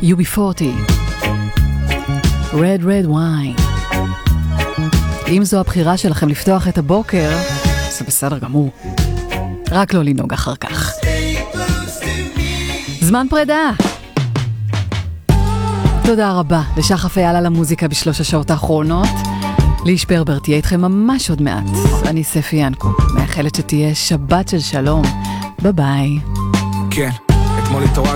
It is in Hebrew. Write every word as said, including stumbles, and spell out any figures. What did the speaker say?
יו בי פורטי, Red Red Wine. אם זו הבחירה שלכם לפתוח את הבוקר, זה בסדר גמור. רק לא לנהוג אחר כך. זמן פרידה. תודה רבה לשחף אייל על המוזיקה בשלוש השעות האחרונות. ליש פרבר תהיה איתכם ממש עוד מעט. אני ספי ינקו, מאחלת שתהיה שבת של שלום. ביי ביי. כן, אתמול התעוררתי